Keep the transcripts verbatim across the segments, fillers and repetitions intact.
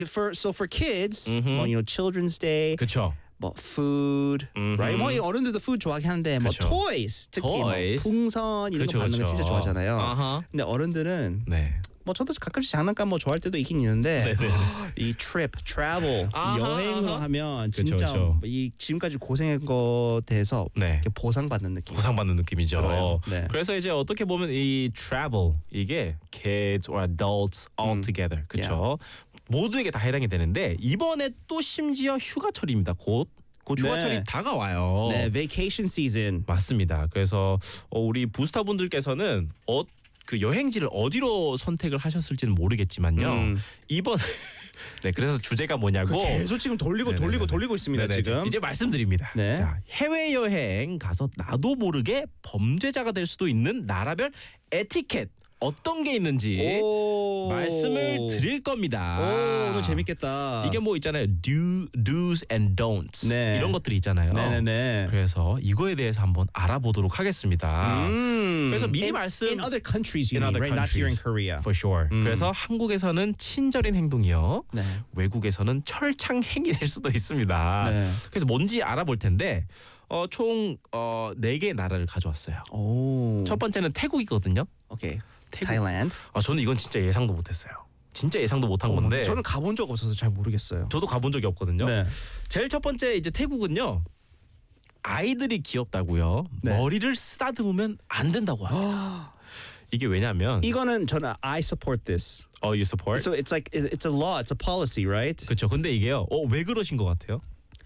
for so for kids, Mhm. well, you know, Children's Day, 그렇죠. 뭐 food, Mhm. right? 뭐 이 어른들도 food 좋아하긴 하는데 뭐 그쵸. toys, 특히 Toys. 뭐 풍선 이런 그쵸, 거 받는 거 그쵸. 진짜 좋아하잖아요. 아하. 근데 어른들은 네. 뭐 저도 가끔씩 장난감 뭐 좋아할 때도 있긴 있는데 네네. 이 trip, travel, 아하, 이 여행으로 아하. 하면 그쵸, 진짜 그쵸. 이 지금까지 고생한 거 대해서 네. 이렇게 보상받는 느낌. 보상받는 느낌이죠. 들어요. 네. 그래서 이제 어떻게 보면 이 travel 이게 kids or adults all 음. together 그렇죠. 모두에게 다 해당이 되는데 이번에 또 심지어 휴가철입니다. 곧. 곧 휴가철이 네. 다가와요. 네, vacation season. 맞습니다. 그래서 어, 우리 부스터 분들께서는 어, 그 여행지를 어디로 선택을 하셨을지는 모르겠지만요. 음. 이번 네 그래서 주제가 뭐냐고 계속 지금 돌리고 네네네네. 돌리고 돌리고 있습니다. 네네. 지금. 이제 말씀드립니다. 네. 자, 해외 여행 가서 나도 모르게 범죄자가 될 수도 있는 나라별 에티켓 어떤 게 있는지 오. 말씀을 드릴 겁니다. 오, 오늘 재밌겠다. 이게 뭐 있잖아요. Do, do's and don'ts 네. 이런 것들이 있잖아요. 네네네. 그래서 이거에 대해서 한번 알아보도록 하겠습니다. 음. 그래서 미리 in, 말씀 in other countries, you In mean, other right? Not here in countries. Korea. For sure. 음. 그래서 한국에서는 친절인 행동이요. 네. 외국에서는 철창행이 될 수도 있습니다. 네. 그래서 뭔지 알아볼 텐데 어, 총 어, 네 개의 나라를 가져왔어요. 오. 첫 번째는 태국이거든요. 오케이. 태국. Thailand. 아, 저는 이건 진짜 예상도 못했어요. 진짜 예상도 못한 건데 저는 가본 적 없어서 잘 모르겠어요. 저도 가본 적이 없거든요. 네. 제일 첫 번째 이제 태국은요. 아이들이 귀엽다고요. 네. 머리를 쓰다듬으면 안 된다고 합니다. 이게 왜냐면 이거는 저는 I support this. 어, you support? So it's like it's a law, it's a policy, right? 그렇죠. 근데 이게요. 어, 왜 그러신 것 같아요?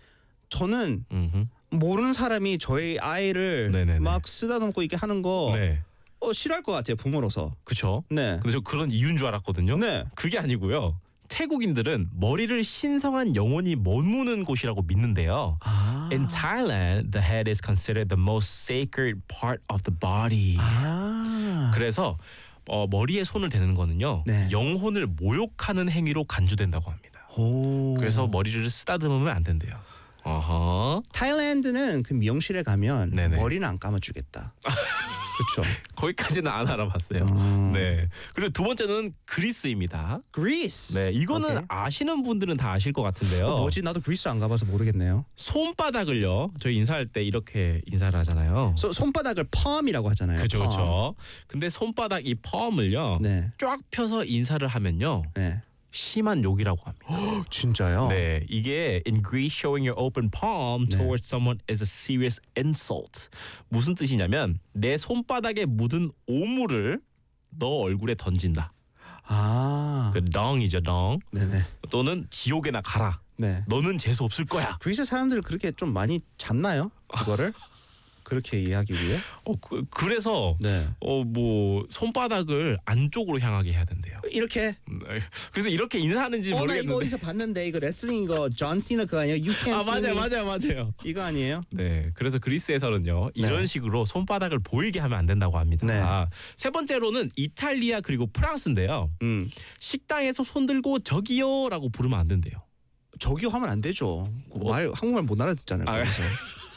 저는 음흠. 모르는 사람이 저희 아이를 네네네. 막 쓰다듬고 이렇게 하는 거 네. 어, 싫어할 것 같아요, 부모로서. 그렇죠. 네. 근데 저 그런 이유인 줄 알았거든요. 네. 그게 아니고요. 태국인들은 머리를 신성한 영혼이 머무는 곳이라고 믿는데요. 아. In Thailand, the head is considered the most sacred part of the body. 아. 그래서 어, 머리에 손을 대는 거는요. 네. 영혼을 모욕하는 행위로 간주된다고 합니다. 오. 그래서 머리를 쓰다듬으면 안 된대요. 어허. 타일랜드는 그 미용실에 가면 네네. 머리는 안 감아주겠다. 그렇죠. 거기까지는 안 알아봤어요. 음. 네. 그리고 두 번째는 그리스입니다. 그리스. 네, 이거는 오케이. 아시는 분들은 다 아실 것 같은데요. 어, 뭐지? 나도 그리스 안 가봐서 모르겠네요. 손바닥을요. 저희 인사할 때 이렇게 인사를 하잖아요. 소, 손바닥을 palm이라고 하잖아요. 그렇죠, palm. 그렇죠. 근데 손바닥 이 펌을요. 네. 쫙 펴서 인사를 하면요. 네. 심한 욕이라고 합니다. 진짜요? 네, 이게 in Greece showing your open palm 네. towards someone is a serious insult. 무슨 뜻이냐면 내 손바닥에 묻은 오물을 너 얼굴에 던진다. 아. 그 덩이죠, 덩. 네네. 또는 지옥에나 가라. 네. 너는 재수 없을 거야. 그리스 사람들 그렇게 좀 많이 잡나요? 그거를? 그렇게 이해하기 위해? 어, 그, 그래서 네. 어 뭐 손바닥을 안쪽으로 향하게 해야 된대요. 이렇게. 네. 그래서 이렇게 인사하는지 어, 나 이거 모르겠는데. 어디서 봤는데 이거 레슬링 이거 존 시나 그거 아니에요? You can't 아 see 맞아요, me. 맞아요, 맞아요. 이거 아니에요? 네, 그래서 그리스에서는요 이런 네. 식으로 손바닥을 보이게 하면 안 된다고 합니다. 네. 세 번째로는 이탈리아 그리고 프랑스인데요. 음. 식당에서 손 들고 저기요라고 부르면 안 된대요. 저기요 하면 안 되죠. 뭐? 말 한국말 못 알아듣잖아요. 아, 그래서.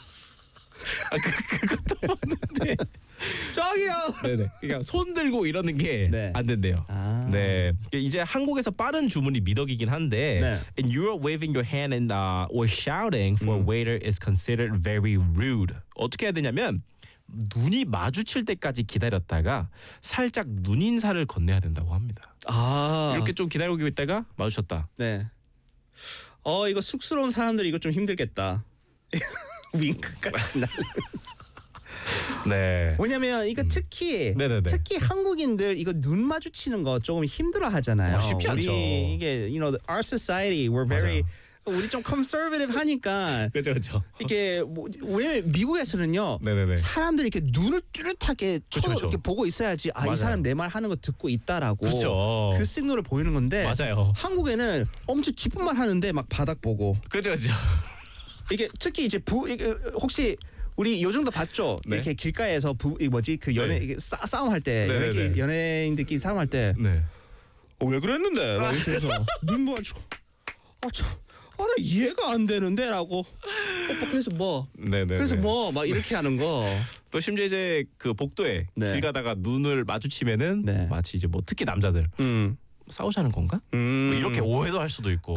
아, 그, 그것도 맞는데. 저기요. 네네. 그러니까 손 들고 이러는 게 안 네. 된대요. 아. 네, 이제 한국에서 빠른 주문이 미덕이긴 한데, 네. in Europe, waving your hand and uh, or shouting for a waiter is considered very rude. 어떻게 해야 되냐면 눈이 마주칠 때까지 기다렸다가 살짝 눈 인사를 건네야 된다고 합니다. 아. 이렇게 좀 기다리고 있다가 마주쳤다. 네. 어 이거 쑥스러운 사람들이 이거 좀 힘들겠다. 윙크까지 날리면서. 네. 왜냐면 이거 특히 네네네. 특히 한국인들 이거 눈 마주치는 거 조금 힘들어 하잖아요. 어, 쉽지 우리 않죠. 이게 you know our society we're very 우리 좀 conservative 하니까 그렇죠, 그렇죠. 이게 뭐, 왜 미국에서는요. 네네네. 사람들이 이렇게 눈을 뚜렷하게 쳐 그쵸, 그쵸. 이렇게 보고 있어야지 아 이 맞아요. 사람 내 말 하는 거 듣고 있다라고 그렇죠. 그 시그널을 보이는 건데 맞아요. 한국에는 엄청 기쁜 말 하는데 막 바닥 보고 그렇죠, 그렇죠. 이게 특히 이제 부 이게 혹시 우리 요즘도 봤죠? 네. 이렇게 길가에서 부 이 뭐지 그 연애 네. 이게 싸, 싸움할 때 네, 연예계 네, 네. 연예인들끼리 싸움할 때 네. 어, 왜 그랬는데? 막 이렇게 해서 눈 모아주고 아참아나 이해가 안 되는데라고 오빠 그래서 뭐 네네. 그래서 뭐 막 이렇게 하는 거 또 심지어 이제 그 복도에 네. 길 가다가 눈을 마주치면은 네. 마치 이제 뭐 특히 남자들 음. 싸우자는 건가? 음. 뭐 이렇게 오해도 할 수도 있고.